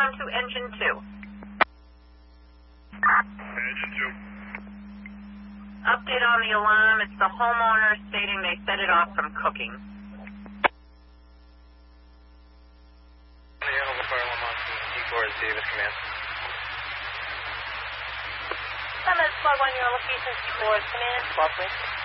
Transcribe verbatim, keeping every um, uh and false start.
alarm to engine two. Engine two. Update on the alarm. It's the homeowner stating they set it off from cooking. The Hanover Fire Alarm on D four is Davis Command. M S twelve on your location, D four is Command. twelve, please.